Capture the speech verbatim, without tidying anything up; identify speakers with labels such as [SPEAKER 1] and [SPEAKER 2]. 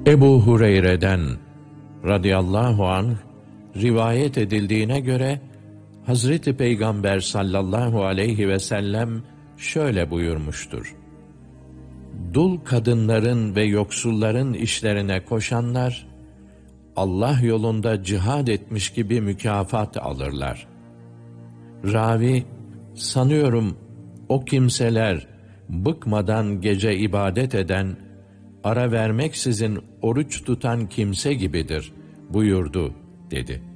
[SPEAKER 1] Ebu Hureyre'den radıyallahu anh rivayet edildiğine göre Hazreti Peygamber sallallahu aleyhi ve sellem şöyle buyurmuştur: Dul kadınların ve yoksulların işlerine koşanlar Allah yolunda cihad etmiş gibi mükafat alırlar. Ravi, sanıyorum o kimseler bıkmadan gece ibadet eden, ara vermeksizin oruç tutan kimse gibidir buyurdu dedi.